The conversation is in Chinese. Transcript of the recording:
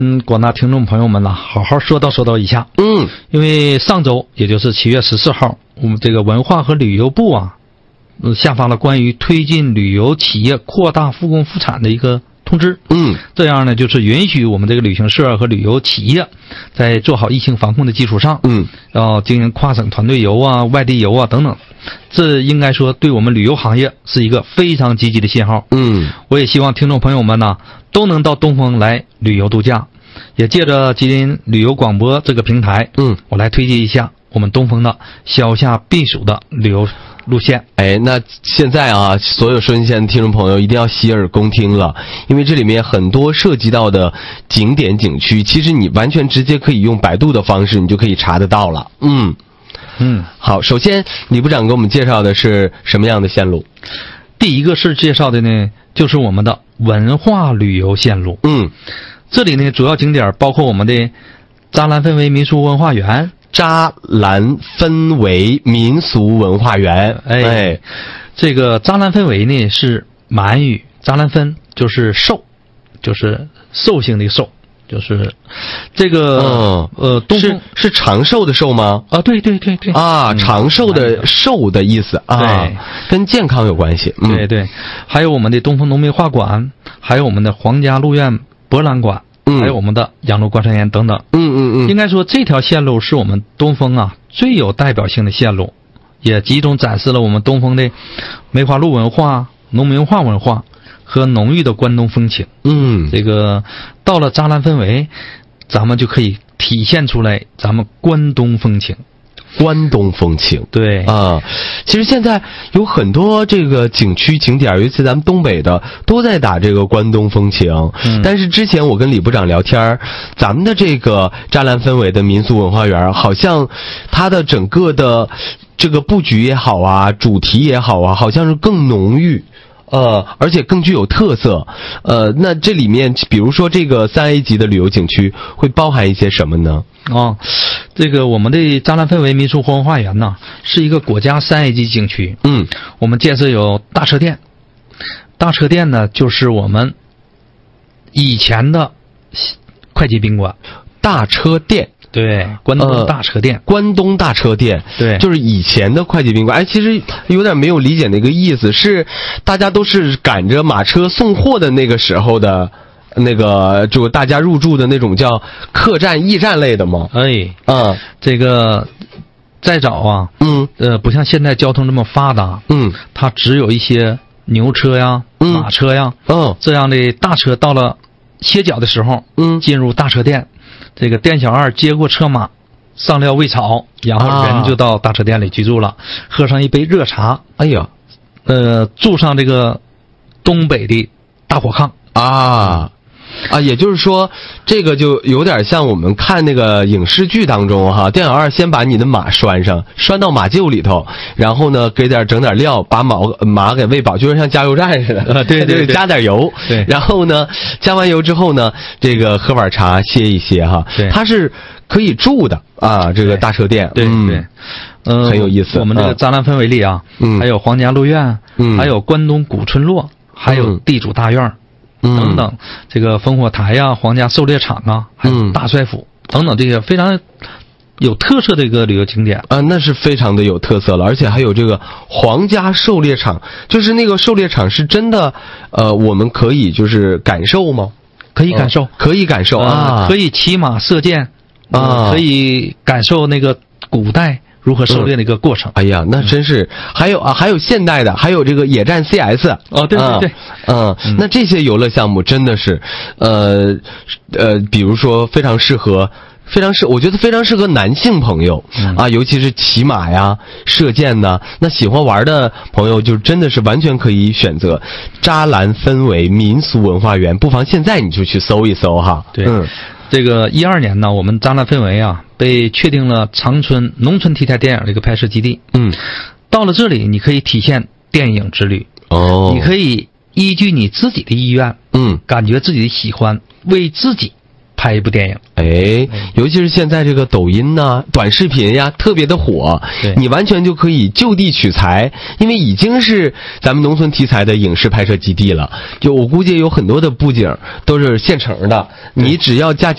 广大听众朋友们呐，好好说道一下。因为上周也就是7月14号，我们这个文化和旅游部啊，下发了关于推进旅游企业扩大复工复产的一个通知。这样呢，就是允许我们这个旅行社和旅游企业在做好疫情防控的基础上，要经营跨省团队游啊、外地游啊等等。这应该说对我们旅游行业是一个非常积极的信号。我也希望听众朋友们呢都能到东风来旅游度假，也借着吉林旅游广播这个平台，我来推荐一下我们东风的小夏避暑的旅游路线。 那现在啊，所有收音线的听众朋友一定要洗耳恭听了，因为这里面很多涉及到的景点景区，其实你完全直接可以用百度的方式，你就可以查得到了。好，首先李部长给我们介绍的是什么样的线路？ 第一个是介绍的呢，就是我们的文化旅游线路。这里呢主要景点包括我们的扎兰氛围民俗文化园。 扎兰氛围民俗文化园。 这个扎兰氛围呢是满语，扎兰氛就是寿，就是寿星的寿，就是这个东风是长寿的寿吗？ 对啊，长寿的寿的意思啊， 对， 跟健康有关系。 对，还有我们的东风农民画馆，还有我们的皇家鹿苑博览馆，还有我们的羊肉观山岩等等。应该说这条线路是我们东风啊最有代表性的线路，也集中展示了我们东风的梅花鹿文化、农民画文化和浓郁的关东风情。这个到了扎兰氛围，咱们就可以体现出来咱们关东风情。 关东风情， 对啊，其实现在有很多这个景区景点，尤其咱们东北的都在打这个关东风情。但是之前我跟李部长聊天，咱们的这个扎兰氛围的民俗文化园，好像它的整个的这个布局也好啊，主题也好啊，好像是更浓郁。而且更具有特色。那这里面比如说这个3A 级的旅游景区会包含一些什么呢？ 这个我们的扎兰氛围民俗文化园呢是一个国家3A 级景区。我们建设有大车店。大车店呢就是我们以前的会计宾馆。 大车店， 对，关东大车店。 关东大车店， 对， 就是以前的会计宾馆。其实有点没有理解那个意思，是大家都是赶着马车送货的那个时候的那个，就大家入住的那种叫客栈、驿站类的吗？ 这个再早啊，不像现在交通这么发达，它只有一些牛车呀、马车呀，这样的大车到了歇脚的时候，进入大车店。这个店小二接过车马，上料喂草，然后人就到大车店里居住了，喝上一杯热茶，住上这个东北的大火炕也就是说，这个就有点像我们看那个影视剧当中哈，店小二先把你的马拴上，拴到马厩里头，然后呢整点料，把马给喂饱，就是像加油站似的。 对， 加点油。 对， 然后呢，加完油之后呢，这个喝碗茶歇一歇哈。 对， 它是可以住的啊，这个大车店。 对， 很有意思。 我们这个扎兰氛围里啊，还有皇家鹿苑，还有关东古村落，还有地主大院。等等，这个烽火台呀、皇家狩猎场啊，还有大帅府等等这些非常有特色的一个旅游景点那是非常的有特色了。而且还有这个皇家狩猎场，就是那个狩猎场是真的，我们可以就是感受吗？ 可以感受， 可以感受可以骑马射箭可以感受那个古代如何狩猎的一个过程。 那真是还有现代的，还有这个野战 CS。 对。 那这些游乐项目真的是比如说我觉得非常适合男性朋友尤其是骑马呀、射箭呐，那喜欢玩的朋友就真的是完全可以选择扎兰氛围民俗文化园，不妨现在你就去搜一搜哈。 对，这个12年呢，我们扎兰氛围啊被确定了长春农村题材电影的一个拍摄基地。到了这里，你可以体现电影之旅。你可以依据你自己的意愿，感觉自己的喜欢，为自己拍一部电影。 尤其是现在这个抖音呐、短视频呀特别的火，你完全就可以就地取材，因为已经是咱们农村题材的影视拍摄基地了。就我估计有很多的布景都是现成的，你只要加